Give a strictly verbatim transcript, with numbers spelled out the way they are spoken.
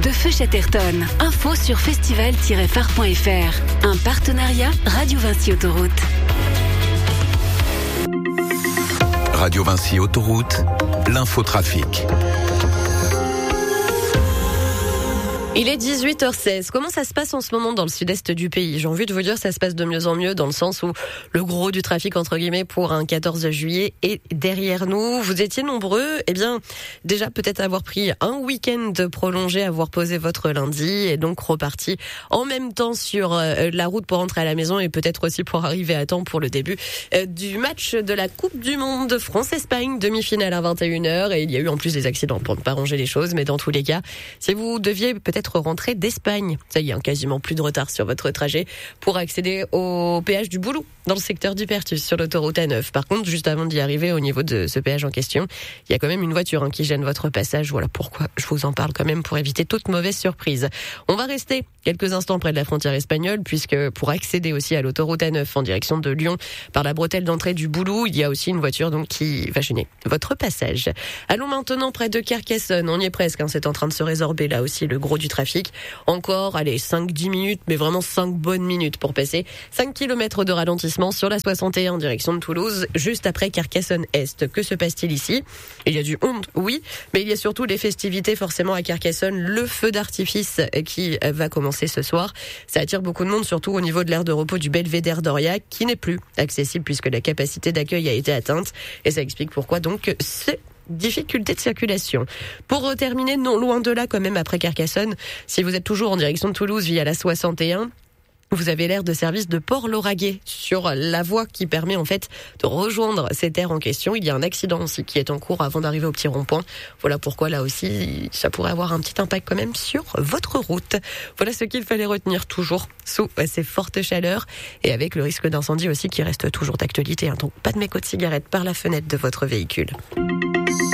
de Feu Chatterton. Info sur festival tiret phare point f r. Un partenariat Radio Vinci Autoroute. Radio Vinci Autoroute, l'infotrafic. Il est dix-huit heures seize. Comment ça se passe en ce moment dans le sud-est du pays? J'ai envie de vous dire, ça se passe de mieux en mieux dans le sens où le gros du trafic, entre guillemets, pour un quatorze juillet est derrière nous. Vous étiez nombreux, eh bien, déjà peut-être avoir pris un week-end prolongé, avoir posé votre lundi et donc reparti en même temps sur la route pour rentrer à la maison et peut-être aussi pour arriver à temps pour le début du match de la Coupe du Monde France-Espagne, demi-finale à vingt et une heures. Et il y a eu en plus des accidents pour ne pas ranger les choses, mais dans tous les cas, si vous deviez peut-être rentrée d'Espagne. Ça y est, quasiment plus de retard sur votre trajet pour accéder au péage du Boulou dans le secteur du Pertus sur l'autoroute A neuf. Par contre, juste avant d'y arriver au niveau de ce péage en question, il y a quand même une voiture hein, qui gêne votre passage. Voilà pourquoi je vous en parle quand même pour éviter toute mauvaise surprise. On va rester quelques instants près de la frontière espagnole puisque pour accéder aussi à l'autoroute A neuf en direction de Lyon par la bretelle d'entrée du Boulou, il y a aussi une voiture donc qui va gêner votre passage. Allons maintenant près de Carcassonne. On y est presque. Hein, c'est en train de se résorber là aussi le gros du trafic. Encore, allez, cinq dix minutes, mais vraiment cinq bonnes minutes pour passer. cinq kilomètres de ralentissement sur la soixante et un en direction de Toulouse, juste après Carcassonne-Est. Que se passe-t-il ici? Il y a du monde, oui, mais il y a surtout les festivités forcément à Carcassonne. Le feu d'artifice qui va commencer ce soir. Ça attire beaucoup de monde, surtout au niveau de l'aire de repos du Belvédère d'Aurillac, qui n'est plus accessible puisque la capacité d'accueil a été atteinte. Et ça explique pourquoi donc c'est difficulté de circulation. Pour terminer, non loin de là quand même après Carcassonne, si vous êtes toujours en direction de Toulouse via la soixante et un, vous avez l'aire de service de Port-Lauragais sur la voie qui permet en fait de rejoindre cette aire en question. Il y a un accident aussi qui est en cours avant d'arriver au petit rond-point. Voilà pourquoi là aussi ça pourrait avoir un petit impact quand même sur votre route. Voilà ce qu'il fallait retenir toujours sous ces fortes chaleurs et avec le risque d'incendie aussi qui reste toujours d'actualité. Donc pas de mégots de cigarettes par la fenêtre de votre véhicule.